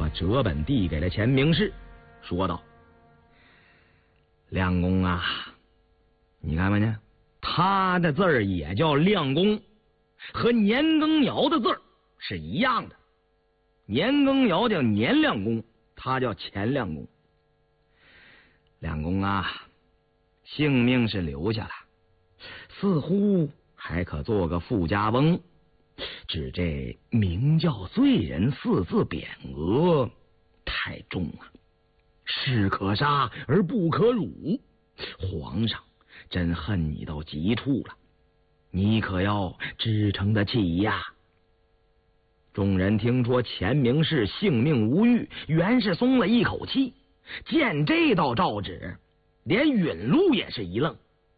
把折本递给了钱明士，说道：“亮公啊，你看吧呢，他的字儿也叫亮公，和年羹尧的字儿是一样的。年羹尧叫年亮公，他叫钱亮公。亮公啊，性命是留下了，似乎还可做个富家翁，只这名叫罪人4字匾额太重啊，士可杀而不可辱，皇上真恨你到极处了，你可要支撑得起呀。”众人听说钱明士性命无虞，原是松了一口气。见这道诏旨，连允禄也是一愣。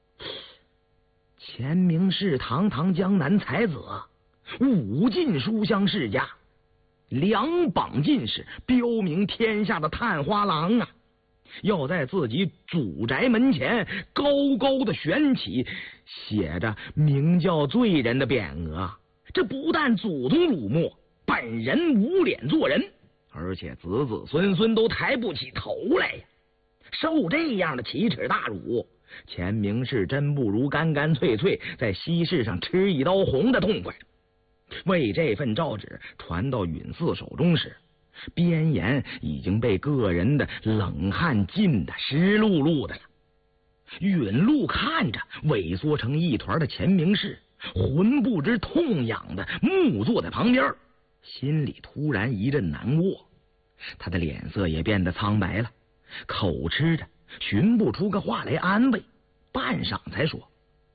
钱明士堂堂江南才子，5进书香世家，2榜进士，标明天下的探花郎啊，要在自己主宅门前高高的悬起写着名叫罪人的匾额，这不但祖宗辱没，本人无脸做人，而且子子孙孙都抬不起头来呀！受这样的奇耻大辱，钱明士真不如干干脆脆在西市上吃一刀红的痛快。为这份诏旨传到允嗣手中时，边沿已经被个人的冷汗浸得湿漉漉的了。允禄看着萎缩成一团的钱明士，魂不知痛痒的木坐在旁边，心里突然一阵难过，他的脸色也变得苍白了，口吃着寻不出个话来安慰，半晌才说：“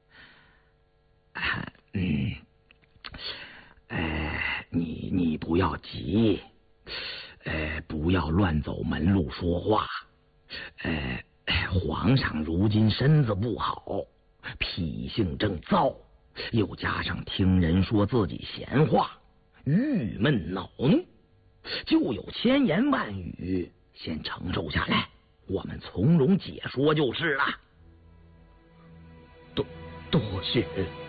你不要急，不要乱走门路说话。皇上如今身子不好，脾性正躁，又加上听人说自己闲话，郁闷恼怒，就有千言万语，先承受下来，我们从容解说就是了。” 多谢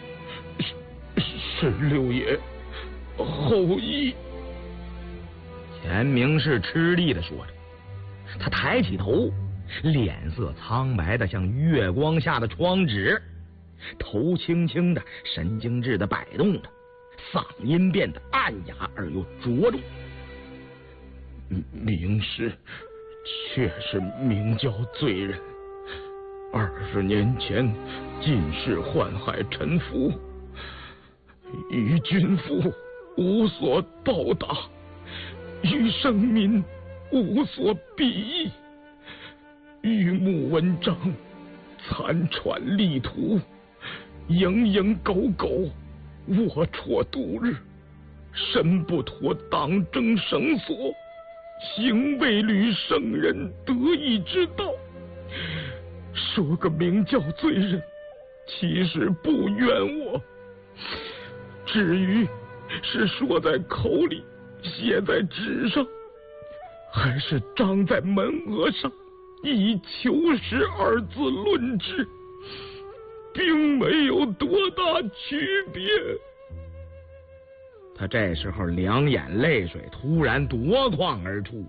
是六爷厚意。 钱明士吃力的说着，他抬起头，脸色苍白的像月光下的窗纸，头轻轻的神经质的摆动着，嗓音变得暗哑而又着重。 明士确是名叫罪人，20年前进士宦海沉浮，与君父无所报答，与圣民无所裨益，玉木文章，残喘力图，蝇营狗苟，龌龊度日，身不脱党争绳索，行未履圣人得意之道。说个名叫罪人，其实不怨我，至于是说在口里，写在纸上，还是章在门额上，以求实2字论之，并没有多大区别。 他这时候两眼泪水突然夺眶而出。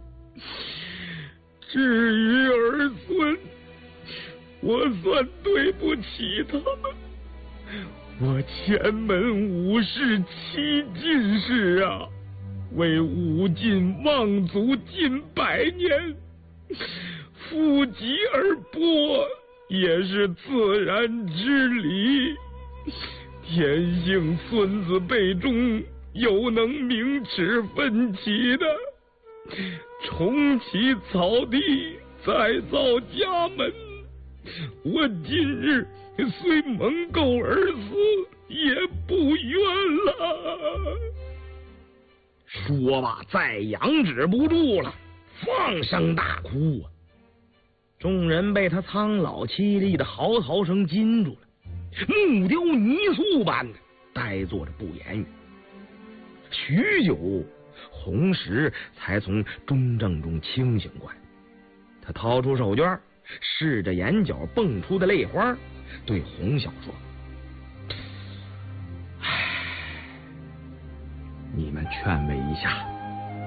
至于儿孙，我算对不起他们。我前门5世7进士啊，为5进望族近100年，负极而剥也是自然之理。天幸孙子辈中有能明齿奋起的，重启草地，再造家门。我今日虽蒙垢而死，也不冤了。 说罢，再仰止不住了，放声大哭啊！众人被他苍老凄厉的嚎啕声惊住了，木雕泥塑般的呆坐着不言语。许久，洪石才从中正中清醒过来，他掏出手绢，试着眼角蹦出的泪花，对洪晓说：“你们劝慰一下，